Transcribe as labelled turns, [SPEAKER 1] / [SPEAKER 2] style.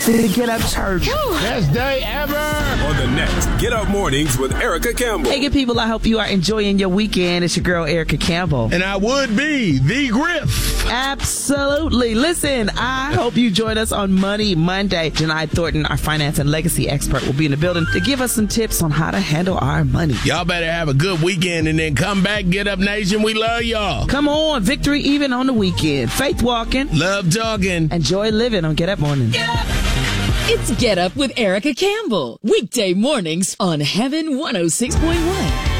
[SPEAKER 1] To Get Up Church.
[SPEAKER 2] Best day ever.
[SPEAKER 3] On the next Get Up Mornings with Erica Campbell.
[SPEAKER 1] Hey, good people, I hope you are enjoying your weekend. It's your girl, Erica Campbell.
[SPEAKER 2] And I would be the Griff.
[SPEAKER 1] Absolutely. Listen, I hope you join us on Money Monday. Janai Thornton, our finance and legacy expert, will be in the building to give us some tips on how to handle our money.
[SPEAKER 2] Y'all better have a good weekend and then come back. Get Up Nation, we love y'all.
[SPEAKER 1] Come on, victory even on the weekend. Faith walking.
[SPEAKER 2] Love talking.
[SPEAKER 1] And joy living on Get Up Mornings.
[SPEAKER 4] Get up. It's Get Up with Erica Campbell. Weekday mornings on Heaven 106.1.